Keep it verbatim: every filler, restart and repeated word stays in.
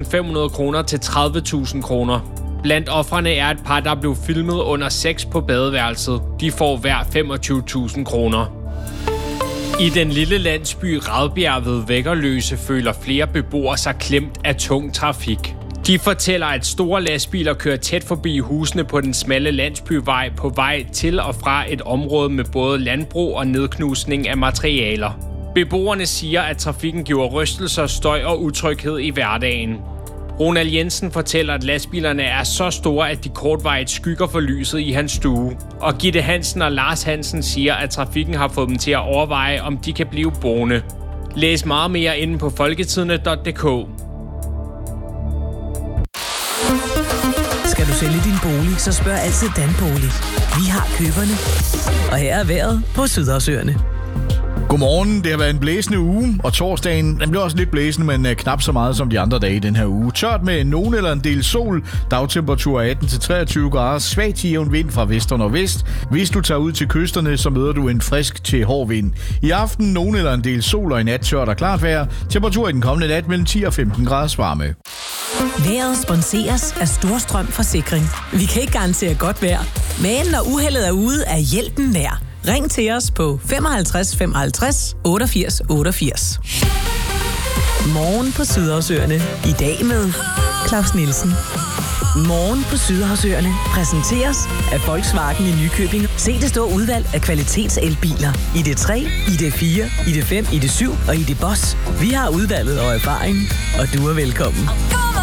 fem hundrede kroner til tredive tusind kroner. Blandt ofrene er et par, der blev filmet under sex på badeværelset. De får hver femogtyve tusind kroner. I den lille landsby Radbjerg ved Væggerløse føler flere beboere sig klemt af tung trafik. De fortæller, at store lastbiler kører tæt forbi husene på den smalle landsbyvej på vej til og fra et område med både landbrug og nedknusning af materialer. Beboerne siger, at trafikken giver rystelser, støj og utryghed i hverdagen. Ronald Jensen fortæller, at lastbilerne er så store, at de kortvarigt skygger for lyset i hans stue. Og Gitte Hansen og Lars Hansen siger, at trafikken har fået dem til at overveje, om de kan blive boende. Læs meget mere inde på folketidene punktum d k. Skal du sælge din bolig, så spørg altid Danbolig. Vi har køberne. Og her er vejret på Sydhavsøerne. Godmorgen, det har været en blæsende uge, og torsdagen den blev også lidt blæsende, men knap så meget som de andre dage i den her uge. Tørt med nogen eller en del sol, dagtemperatur atten til treogtyve grader, svag til jævn vind fra vest og nordvest. Hvis du tager ud til kysterne, så møder du en frisk til hård vind. I aften nogen eller en del sol og i nat tørt og klart vejr. Temperatur i den kommende nat mellem ti og femten graders varme. Vejret sponseres af Storstrøm Forsikring. Vi kan ikke garantere godt vejr, men når uheldet er ude, er hjælpen nær. Ring til os på femoghalvtreds femoghalvtreds otteogfirs otteogfirs. Morgen på Sydhavsøerne. I dag med Claus Nielsen. Morgen på Sydhavsøerne præsenteres af Volkswagen i Nykøbing. Se det store udvalg af kvalitetselbiler. I D tre, I D fire, I D fem, I D syv og I D Boss. Vi har udvalget og erfaring, og du er velkommen.